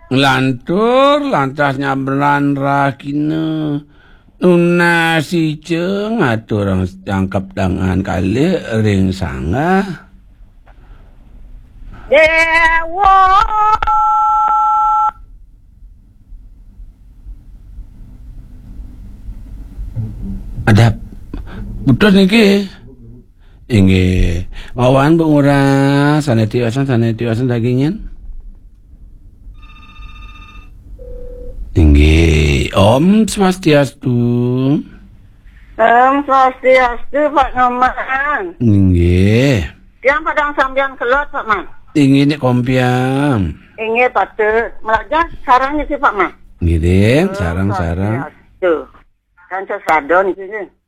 Lantur lantasnya belandra kina. Nuna si ceng atur tangkap tangan kali ring sanga. Dewa. Ada putus niki. Inggih. Awan penguras sanetiwasan dagingin. Tinggi Om Swastiastu. Om Swastiastu Pak Noman. Tinggi. Yang padang sambian kelot Pak Man. Tinggi ni kompiang. Inge patut melajar sarangnya sih Pak Man. Gini, sarang-sarang. Tuh. Kan sesadon gitu.